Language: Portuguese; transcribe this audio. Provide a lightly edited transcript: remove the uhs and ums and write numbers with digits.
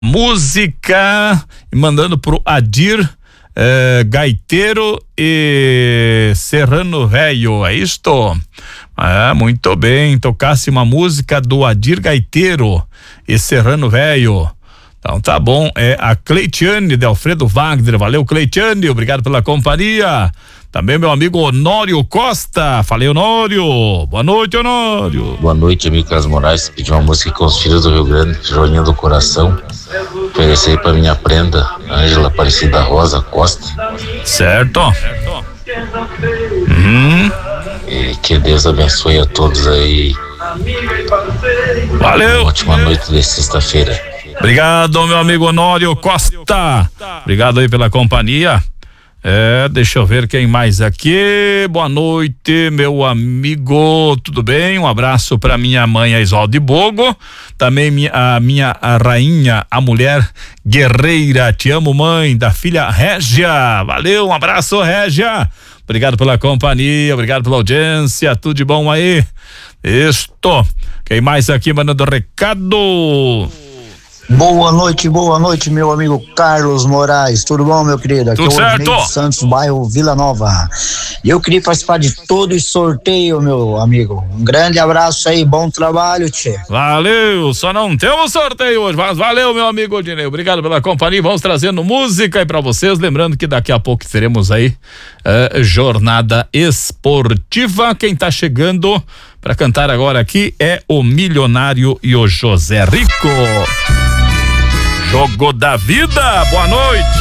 música e mandando pro Adir Gaiteiro e Serrano Velho, é isto? Muito bem, tocasse uma música do Adir Gaiteiro e Serrano Velho. Então tá bom, é a Cleitiane de Alfredo Wagner, valeu Cleitiane, obrigado pela companhia. Também meu amigo Honório Costa, falei Honório, boa noite Honório. Boa noite, amigo Carlos Moraes, pedi uma música com os filhos do Rio Grande, Joinha do Coração, oferecer pra minha prenda, Ângela Aparecida Rosa Costa. Certo. E que Deus abençoe a todos aí. Valeu. Uma ótima noite de sexta-feira. Obrigado, meu amigo Honório Costa. Obrigado aí pela companhia. Deixa eu ver quem mais aqui. Boa noite, meu amigo. Tudo bem? Um abraço para minha mãe, a Isolde Bogo. Também a minha rainha, a mulher guerreira. Te amo, mãe, da filha Régia. Valeu, um abraço, Régia. Obrigado pela companhia, obrigado pela audiência. Tudo de bom aí? Isto. Quem mais aqui mandando recado? Boa noite, meu amigo Carlos Moraes. Tudo bom, meu querido? Aqui Tudo certo. É o Santos, bairro Vila Nova. E eu queria participar de todo o sorteio, meu amigo. Um grande abraço aí, bom trabalho, tchê. Valeu, só não temos sorteio hoje, mas valeu, meu amigo Odinei. Obrigado pela companhia. Vamos trazendo música aí pra vocês. Lembrando que daqui a pouco teremos aí jornada esportiva. Quem tá chegando pra cantar agora aqui é o Milionário e o José Rico. Jogo da Vida, boa noite.